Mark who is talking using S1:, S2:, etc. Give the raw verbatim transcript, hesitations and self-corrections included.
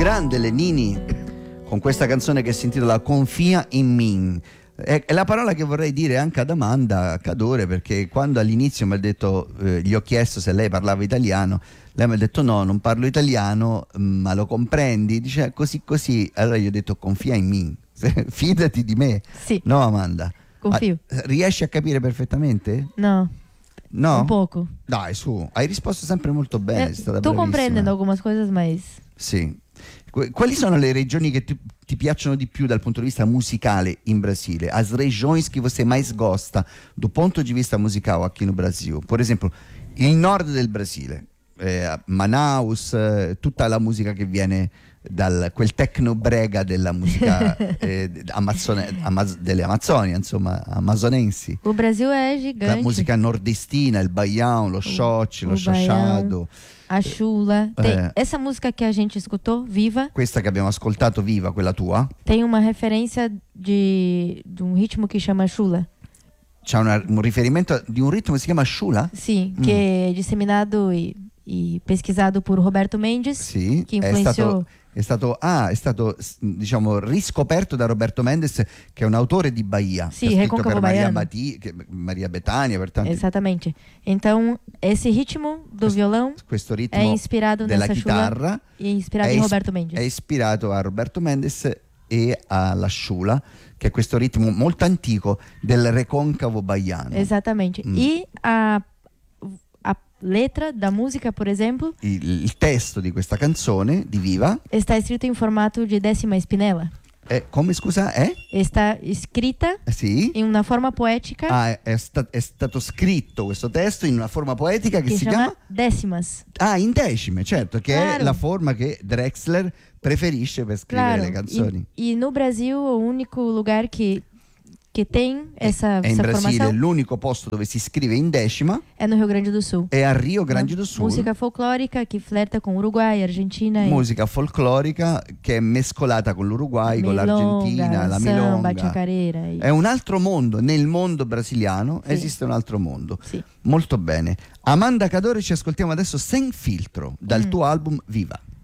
S1: grande Lenini con questa canzone che si intitola Confia in me. È la parola che vorrei dire anche ad Amanda Cadore, perché quando all'inizio mi ha detto, eh, gli ho chiesto se lei parlava italiano, lei mi ha detto no, non parlo italiano, ma lo comprendi? Dice così così. Allora gli ho detto confia in me, fidati di me.
S2: Sì.
S1: No, Amanda?
S2: Confio.
S1: Ah, riesci a capire perfettamente?
S2: No.
S1: No?
S2: Un poco.
S1: Dai, su, hai risposto sempre molto bene.
S2: Eh,
S1: sei stata
S2: tô
S1: bravissima.
S2: compreendendo algumas coisas, mas...
S1: Sì. Quali sono le regioni che ti, ti piacciono di più dal punto di vista musicale in Brasile? As regiões que você mais gosta do ponto de vista musical aqui no Brasil? Por exemplo, il nord del Brasile, eh, Manaus, eh, tutta la musica che viene dal quel techno brega della musica eh, amazzone, amaz, delle Amazzonie, insomma, amazonensi.
S2: O Brasil é gigante.
S1: La musica nordestina, il baião, lo xote, lo chachado.
S2: A chula. Tem,
S1: É.
S2: essa música que a gente escutou, Viva,
S1: Questa che abbiamo ascoltato, Viva, quella tua,
S2: tem uma referência de, de um ritmo que chama chula.
S1: c'è una- un riferimento di un ritmo che si chiama Shula?
S2: Sim, que é disseminado e, e pesquisado por Roberto Mendes,
S1: Sì,
S2: que
S1: è
S2: influenciou.
S1: stato, è stato, ah, è stato s- diciamo riscoperto da Roberto Mendes, che è un autore di Bahia,
S2: Sì,
S1: che ha scritto
S2: Recôncavo
S1: per Maria,
S2: Baiano.
S1: Bati- che- Maria Betania, per tanti,
S2: Exatamente. Então, esse ritmo do violão
S1: questo
S2: é
S1: ritmo
S2: inspirado
S1: della
S2: nessa chula
S1: chitarra
S2: e inspirado
S1: è
S2: em
S1: is-
S2: Roberto Mendes.
S1: è ispirato a Roberto Mendes e alla Shula, che è questo ritmo molto antico del reconcavo baiano.
S2: Exatamente.
S1: Mm.
S2: E a, a letra da música, por exemplo,
S1: Il, il testo di questa canzone di Viva
S2: está escrito em formato de décima espinela.
S1: è come, scusa, è?
S2: Está escrita
S1: Eh, Sì?
S2: em uma forma poética
S1: Ah, è, è sta- è stato scritto questo testo in una forma poetica che
S2: que
S1: si
S2: chama
S1: chiama?
S2: décimas.
S1: Ah, in decime, certo, che è
S2: Claro.
S1: la forma che Drexler preferisce per scrivere
S2: Claro.
S1: le canzoni.
S2: E, e no Brasil, o único lugar que, que tem essa,
S1: È in
S2: essa
S1: Brasile
S2: formação
S1: l'unico posto dove si scrive in decima
S2: é no Rio Grande do Sul.
S1: è a Rio Grande
S2: Uma
S1: do Sul.
S2: Música folclórica que flerta com Uruguai, Argentina e
S1: Musica folclorica che è mescolata con l'Uruguay, con l'Argentina, la
S2: samba,
S1: milonga.
S2: chacareira. E...
S1: È un altro mondo, nel mondo brasiliano
S2: Sì.
S1: esiste un altro mondo.
S2: Sì.
S1: Molto bene. Amanda Cadore, ci ascoltiamo adesso Sen filtro dal
S2: Mm.
S1: tuo album Viva.